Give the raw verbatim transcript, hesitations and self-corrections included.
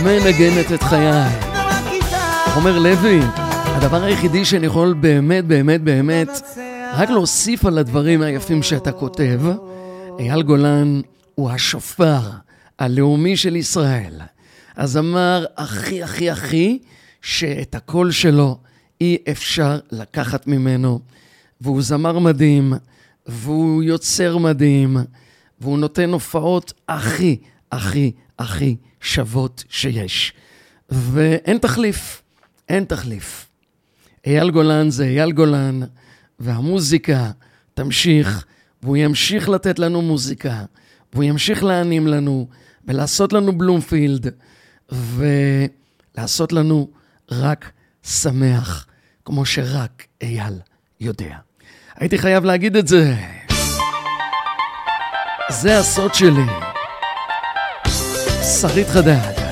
מנגנת את חיי. עומר לוי, הדבר היחידי שאני יכול באמת באמת באמת רק להוסיף על הדברים היפים שאתה כותב, אייל גולן הוא השופר הלאומי של ישראל, הזמר הכי הכי הכי שאת הקול שלו אי אפשר לקחת ממנו, והוא זמר מדהים, והוא יוצר מדהים, והוא נותן הופעות הכי הכי הכי שוות שיש, ואין תחליף, אין תחליף. אייל גולן זה אייל גולן, והמוזיקה תמשיך, והוא ימשיך לתת לנו מוזיקה, והוא ימשיך להנים לנו, ולעשות לנו בלומפילד, ולעשות לנו רק שמח, כמו שרק אייל יודע. הייתי חייב להגיד את זה. זה הסוד שלי. שרית חדד.